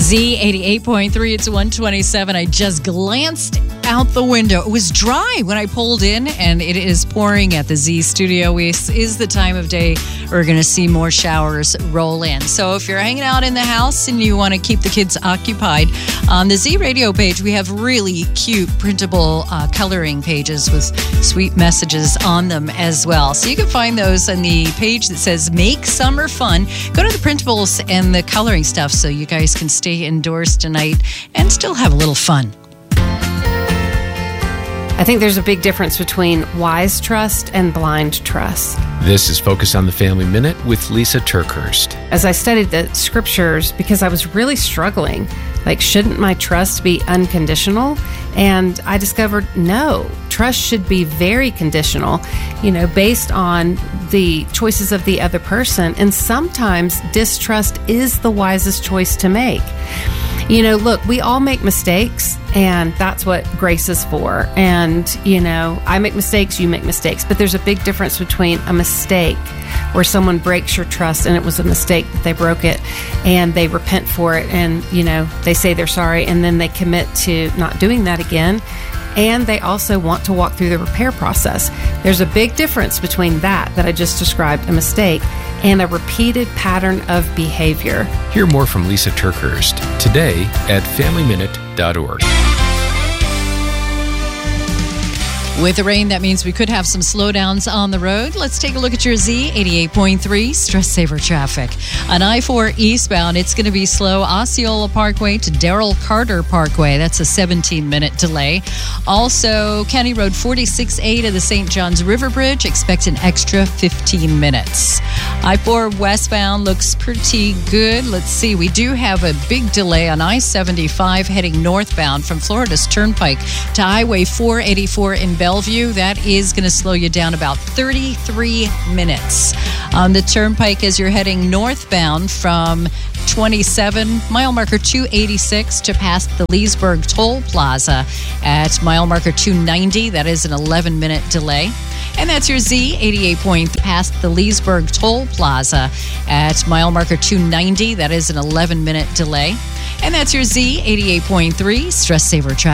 Z88.3, it's 127. I just glanced out the window. It was dry when I pulled in, and it is pouring at the Z studio. This is the time of day we're going to see more showers roll in. So if you're hanging out in the house and you want to keep the kids occupied, on the Z Radio page, we have really cute printable coloring pages with sweet messages on them as well. So you can find those on the page that says Make Summer Fun. Go to the printables and the coloring stuff so you guys can stay indoors tonight and still have a little fun. I think there's a big difference between wise trust and blind trust. This is Focus on the Family Minute with Lisa TerKeurst. As I studied the scriptures, because I was really struggling, shouldn't my trust be unconditional? And I discovered, no, trust should be very conditional, based on the choices of the other person. And sometimes distrust is the wisest choice to make. Look, we all make mistakes, and that's what grace is for. And, I make mistakes, you make mistakes. But there's a big difference between a mistake where someone breaks your trust and it was a mistake that they broke it and they repent for it and, they say they're sorry and then they commit to not doing that again. And they also want to walk through the repair process. There's a big difference between that I just described, a mistake, and a repeated pattern of behavior. Hear more from Lisa TerKeurst today at FamilyMinute.org. With the rain, that means we could have some slowdowns on the road. Let's take a look at your Z88.3 Stress Saver traffic. On I-4 eastbound, it's going to be slow. Osceola Parkway to Darrell Carter Parkway. That's a 17-minute delay. Also, County Road 46A to the St. Johns River Bridge. Expect an extra 15 minutes. I-4 westbound looks pretty good. Let's see. We do have a big delay on I-75 heading northbound from Florida's Turnpike to Highway 484 in Bellevue. That is going to slow you down about 33 minutes. On the Turnpike, as you're heading northbound from 27, mile marker 286 to past the Leesburg Toll Plaza at mile marker 290. That is an 11-minute delay. And that's your Z88 past the Leesburg Toll Plaza at mile marker 290. That is an 11-minute delay. And that's your Z88.3 Stress Saver traffic.